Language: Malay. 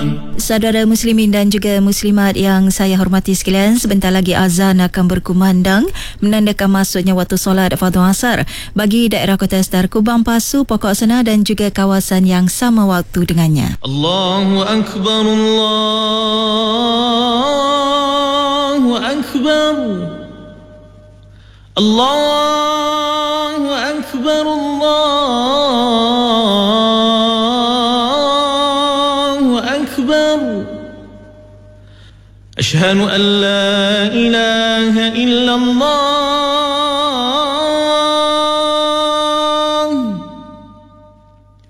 Saudara muslimin dan juga muslimat yang saya hormati sekalian, sebentar lagi azan akan berkumandang menandakan masuknya waktu solat fardu asar bagi daerah Kota Star, Kubang, Pasu, Pokok Sena dan juga kawasan yang sama waktu dengannya. Allahu Akbar, Allahu Akbar, Allahu Akbar, Allahu Akbar. Ashhadu an la ilaha illallah.